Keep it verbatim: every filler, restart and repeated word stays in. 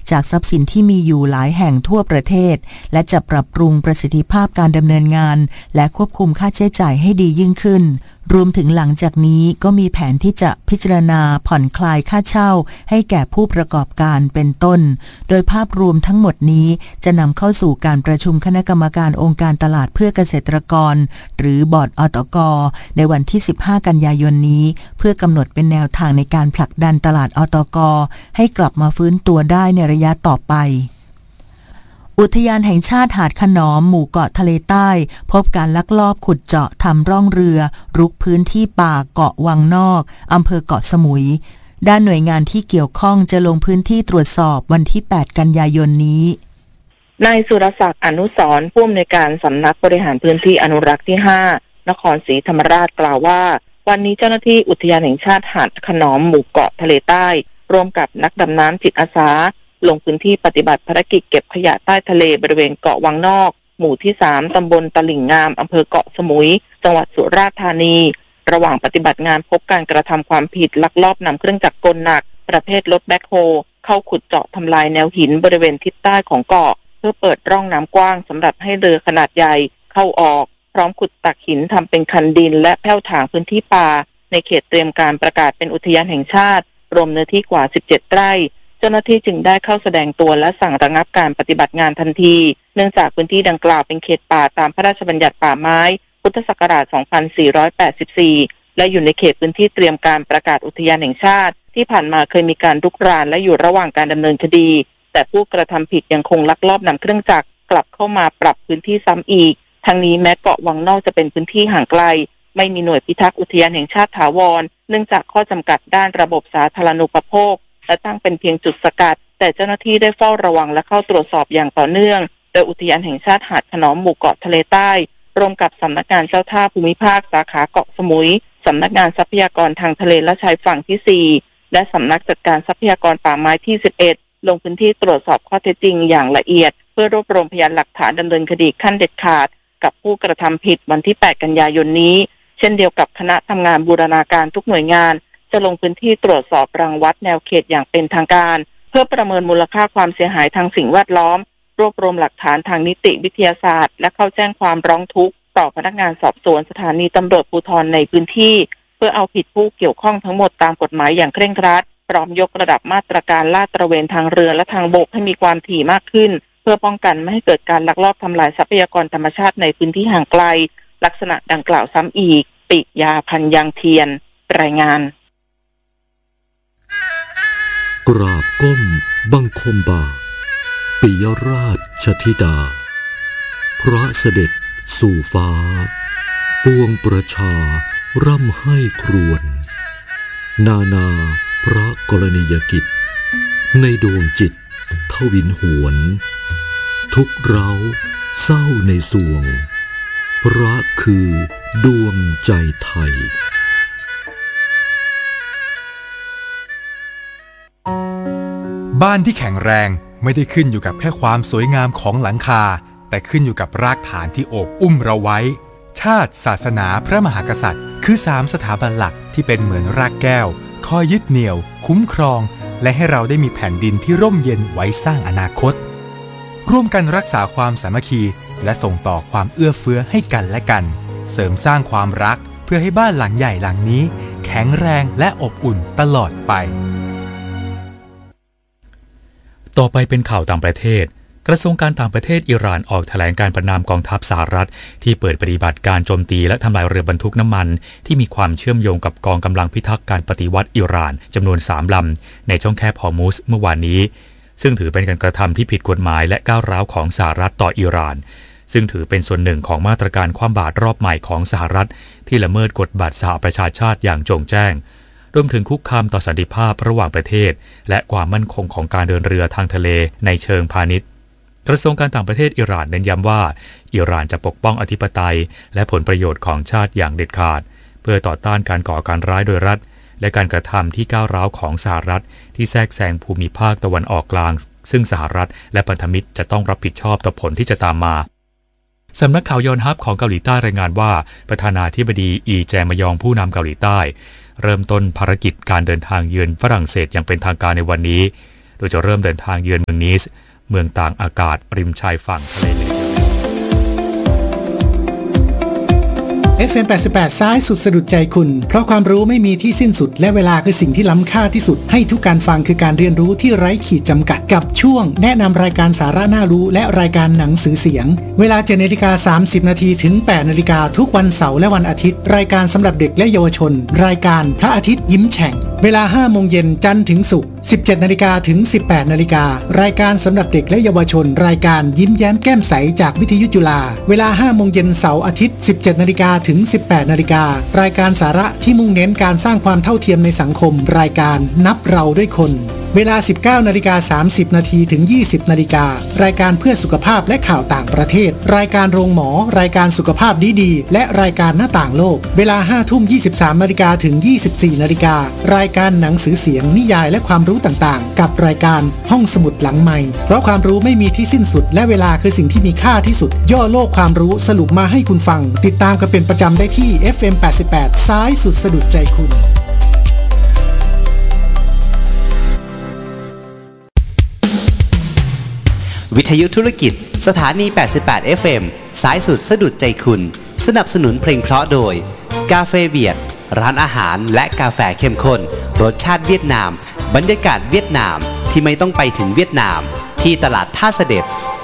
จากทรัพย์สินที่มีอยู่หลายแห่งทั่วประเทศและจะปรับปรุงประสิทธิภาพการดำเนินงานและควบคุมค่าใช้จ่ายให้ดียิ่งขึ้นรวมถึงหลังจากนี้ก็มีแผนที่จะพิจารณาผ่อนคลายค่าเช่าให้แก่ผู้ประกอบการเป็นต้นโดยภาพรวมทั้งหมดนี้จะนำเข้าสู่การประชุมคณะกรรมการองค์การตลาดเพื่อเกษตรกรหรือบอร์ด อตก.ในวันที่สิบห้ากันยายนนี้เพื่อกำหนดเป็นแนวทางในการผลักดันตลาด อตก.ให้กลับมาฟื้นตัวได้ในระยะต่อไปอุทยานแห่งชาติหาดขนอมหมู่เกาะทะเลใต้พบการลักลอบขุดเจาะทำร่องเรือรุกพื้นที่ป่าเกาะวังนอกอำเภอเกาะสมุยด้านหน่วยงานที่เกี่ยวข้องจะลงพื้นที่ตรวจสอบวันที่แปดกันยายนนี้นายสุรศักดิ์อนุสรณ์ผู้อำนวยการสำนักบริหารพื้นที่อนุรักษ์ที่ห้านครศรีธรรมราชกล่าวว่าวันนี้เจ้าหน้าที่อุทยานแห่งชาติหาดขนอมหมู่เกาะทะเลใต้ร่วมกับนักดำน้ำจิตอาสาลงพื้นที่ปฏิบัติภารกิจเก็บขยะใต้ทะเลบริเวณเกาะวังนอกหมู่ที่สามตำบลตลิ่งงามอำเภอเกาะสมุยจังหวัดสุราษฎร์ธานีระหว่างปฏิบัติงานพบการกระทำความผิดลักลอบนำเครื่องจักรกลหนักประเภทรถแบ็คโฮเข้าขุดเจาะทำลายแนวหินบริเวณทิศใต้ของเกาะเพื่อเปิดร่องน้ำกว้างสำหรับให้เรือขนาดใหญ่เข้าออกพร้อมขุดตักหินทำเป็นคันดินและแผ่วถางพื้นที่ป่าในเขตเตรียมการประกาศเป็นอุทยานแห่งชาติรวมเนื้อที่กว่าสิบเจ็ดไร่เจ้าหน้าที่จึงได้เข้าแสดงตัวและสั่งระงับการปฏิบัติงานทันทีเนื่องจากพื้นที่ดังกล่าวเป็นเขตป่าตามพระราชบัญญัติป่าไม้พุทธศักราช สองพันสี่ร้อยแปดสิบสี่ และอยู่ในเขตพื้นที่เตรียมการประกาศอุทยานแห่งชาติที่ผ่านมาเคยมีการรุกรานและอยู่ระหว่างการดำเนินคดีแต่ผู้กระทำผิดยังคงลักลอบนำเครื่องจักรกลับเข้ามาปรับพื้นที่ซ้ำอีกทั้งนี้แม้เกาะวังนอกจะเป็นพื้นที่ห่างไกลไม่มีหน่วยพิทักษ์อุทยานแห่งชาติถาวรเนื่องจากข้อจำกัดด้านระบบสาธารณูปโภคและตั้งเป็นเพียงจุดสกัดแต่เจ้าหน้าที่ได้เฝ้าระวังและเข้าตรวจสอบอย่างต่อเนื่องโดยอุทยานแห่งชาติหาดขนอมหมู่เกาะทะเลใต้ร่วมกับสำนักงานเจ้าท่าภูมิภาคสาขาเกาะสมุยสำนักงานทรัพยากรทางทะเลและชายฝั่งที่สี่และสำนักจัดการทรัพยากรป่าไม้ที่สิบเอ็ดลงพื้นที่ตรวจสอบข้อเท็จจริงอย่างละเอียดเพื่อรวบรวมพยานหลักฐานดำเนินคดีขั้นเด็ดขาดกับผู้กระทำผิดวันที่แปดกันยายนนี้เช่นเดียวกับคณะทำงานบูรณาการทุกหน่วยงานจะลงพื้นที่ตรวจสอบรังวัดแนวเขตอย่างเป็นทางการเพื่อประเมินมูลค่าความเสียหายทางสิ่งแวดล้อมรวบรวมหลักฐานทางนิติวิทยาศาสตร์และเข้าแจ้งความร้องทุกข์ต่อพนักงานสอบสวนสถานีตำรวจภูธรในพื้นที่เพื่อเอาผิดผู้เกี่ยวข้องทั้งหมดตามกฎหมายอย่างเคร่งครัดพร้อมยกระดับมาตรการลาดตระเวนทางเรือและทางบกให้มีความถี่มากขึ้นเพื่อป้องกันไม่ให้เกิดการลักลอบทำลายทรัพยากรธรรมชาติในพื้นที่ห่างไกลลักษณะดังกล่าวซ้ำอีกปิยาพันยางเทียนรายงานกราบก้มบังคมบาทปิยราชธิดาพระเสด็จสู่ฟ้าปวงประชาร่ำให้ครวญนานาพระกรณียกิจในดวงจิตทวินหวนทุกเร้าเศร้าในสวงพระคือดวงใจไทยบ้านที่แข็งแรงไม่ได้ขึ้นอยู่กับแค่ความสวยงามของหลังคาแต่ขึ้นอยู่กับรากฐานที่โอบอุ้มเราไว้ชาติศาสนาพระมหากษัตริย์คือสามสถาบันหลักที่เป็นเหมือนรากแก้วคอยยึดเหนี่ยวคุ้มครองและให้เราได้มีแผ่นดินที่ร่มเย็นไว้สร้างอนาคตร่วมกันรักษาความสามัคคีและส่งต่อความเอื้อเฟื้อให้กันและกันเสริมสร้างความรักเพื่อให้บ้านหลังใหญ่หลังนี้แข็งแรงและอบอุ่นตลอดไปต่อไปเป็นข่าวต่างประเทศกระทรวงการต่างประเทศอิหร่านออกแถลงการประณามกองทัพสหรัฐที่เปิดปฏิบัติการโจมตีและทำลายเรือบรรทุกน้ำมันที่มีความเชื่อมโยงกับกองกำลังพิทักษ์การปฏิวัติอิหร่านจำนวนสามลำในช่องแคบฮอร์มุซเมื่อวานนี้ซึ่งถือเป็นการกระทำที่ผิดกฎหมายและก้าวร้าวของสหรัฐต่ออิหร่านซึ่งถือเป็นส่วนหนึ่งของมาตรการคว่ำบาตรรอบใหม่ของสหรัฐที่ละเมิดกฎบัตรสหประชาชาติอย่างโจ่งแจ้งรวมถึงคุกคามต่อสันติภาพระหว่างประเทศและความมั่นคงของการเดินเรือทางทะเลในเชิงพาณิชย์กระทรวงการต่างประเทศอิหร่านเน้นย้ำว่าอิหร่านจะปกป้องอธิปไตยและผลประโยชน์ของชาติอย่างเด็ดขาดเพื่อต่อต้านการก่อการร้ายโดยรัฐและการกระทำที่ก้าวร้าวของสหรัฐที่แทรกแซงภูมิภาคตะวันออกกลางซึ่งสหรัฐและพันธมิตรจะต้องรับผิดชอบต่อผลที่จะตามมาสำนักข่าวยอนฮับของเกาหลีใต้รายงานว่าประธานาธิบดีอีแจมยองผู้นำเกาหลีใต้เริ่มต้นภารกิจการเดินทางเยือนฝรั่งเศสอย่างเป็นทางการในวันนี้โดยจะเริ่มเดินทางเยือนเมืองนีสเมืองต่างอากาศริมชายฝั่งทะเลเมดิเตอร์เรเนียนเอฟ เอ็ม แปดสิบแปด ซ้ายสุดสะดุดใจคุณเพราะความรู้ไม่มีที่สิ้นสุดและเวลาคือสิ่งที่ล้ำค่าที่สุดให้ทุกการฟังคือการเรียนรู้ที่ไร้ขีดจำกัดกับช่วงแนะนำรายการสาระน่ารู้และรายการหนังสือเสียงเวลา เจ็ดนาฬิกาสามสิบนาทีถึง แปดนาฬิกาทุกวันเสาร์และวันอาทิตย์รายการสำหรับเด็กและเยาวชนรายการพระอาทิตย์ยิ้มแฉ่งเวลา ห้าโมงเย็นจันทร์ถึงศุกร์ สิบเจ็ดนาฬิกาถึง สิบแปดนาฬิการายการสำหรับเด็กและเยาวชนรายการยิ้มแย้มแก้มใสจากวิทยุจุฬาเวลา ห้าโมงเย็นเสาร์อาทิตย์ สิบเจ็ดนาฬิกาถึง สิบแปดนาฬิการายการสาระที่มุ่งเน้นการสร้างความเท่าเทียมในสังคมรายการนับเราด้วยคนเวลา สิบเก้านาฬิกาสามสิบนาทีถึง ยี่สิบนาฬิการายการเพื่อสุขภาพและข่าวต่างประเทศรายการโรงหมอรายการสุขภาพดีๆและรายการหน้าต่างโลกเวลา ห้าทุ่มยี่สิบสามนาฬิกาถึง ยี่สิบสี่นาฬิการายการหนังสือเสียงนิยายและความรู้ต่างๆกับรายการห้องสมุดหลังไมค์เพราะความรู้ไม่มีที่สิ้นสุดและเวลาคือสิ่งที่มีค่าที่สุดย่อโลกความรู้สรุปมาให้คุณฟังติดตามกันเป็นประจำได้ที่ เอฟ เอ็ม แปดสิบแปด ซ้ายสุดสะดุดใจคุณวิทยุธุรกิจสถานี แปดสิบแปด เอฟ เอ็ม สายสุดสะดุดใจคุณสนับสนุนเพลงเพราะโดยกาเฟเวียดร้านอาหารและกาแฟเข้มข้นรสชาติเวียดนามบรรยากาศเวียดนามที่ไม่ต้องไปถึงเวียดนามที่ตลาดท่าเสด็จ